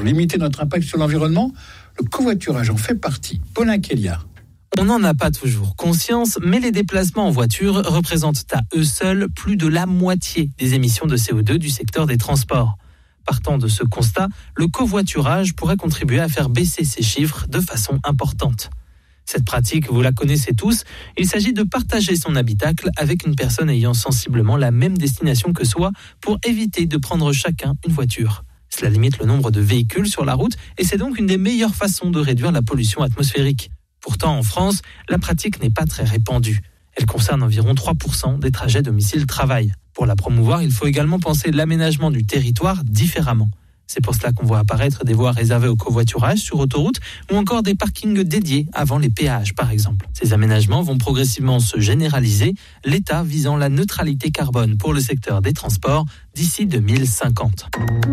limiter notre impact sur l'environnement, le covoiturage en fait partie. Paulin Kéliard. On n'en a pas toujours conscience, mais les déplacements en voiture représentent à eux seuls plus de la moitié des émissions de CO2 du secteur des transports. Partant de ce constat, le covoiturage pourrait contribuer à faire baisser ces chiffres de façon importante. Cette pratique, vous la connaissez tous, il s'agit de partager son habitacle avec une personne ayant sensiblement la même destination que soi pour éviter de prendre chacun une voiture. Cela limite le nombre de véhicules sur la route et c'est donc une des meilleures façons de réduire la pollution atmosphérique. Pourtant, en France, la pratique n'est pas très répandue. Elle concerne environ 3% des trajets domicile-travail. Pour la promouvoir, il faut également penser l'aménagement du territoire différemment. C'est pour cela qu'on voit apparaître des voies réservées au covoiturage sur autoroute ou encore des parkings dédiés avant les péages, par exemple. Ces aménagements vont progressivement se généraliser, l'État visant la neutralité carbone pour le secteur des transports d'ici 2050.